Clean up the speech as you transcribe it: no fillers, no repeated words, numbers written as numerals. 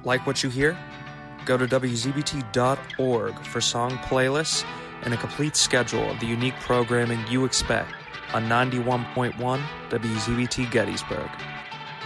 Like what you hear? Go to WZBT.org for song playlists and a complete schedule of the unique programming you expect on 91.1 WZBT Gettysburg.